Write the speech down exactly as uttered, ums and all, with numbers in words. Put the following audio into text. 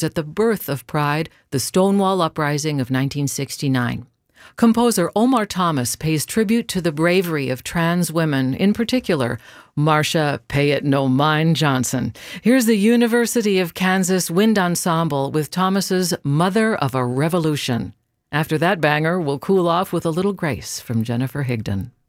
years at the birth of Pride, the Stonewall Uprising of nineteen sixty-nine. Composer Omar Thomas pays tribute to the bravery of trans women, in particular, Marsha Pay It No Mind Johnson. Here's the University of Kansas Wind Ensemble with Thomas's Mother of a Revolution. After that banger, we'll cool off with a little grace from Jennifer Higdon.